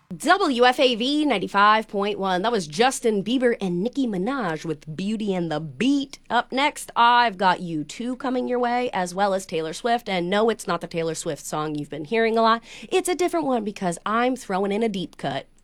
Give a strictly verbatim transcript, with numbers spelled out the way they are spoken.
W F A V ninety-five point one. That was Justin Bieber and Nicki Minaj with Beauty and the Beat. Up next, I've got U two coming your way, as well as Taylor Swift. And no, it's not the Taylor Swift song you've been hearing a lot. It's a different one because I'm throwing in a deep cut.